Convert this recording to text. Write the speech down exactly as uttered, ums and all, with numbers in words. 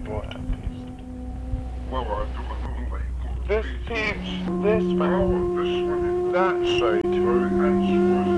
What happens? Well, I do another label. This pitch, this Oh, man, this one. that straight. Very nice.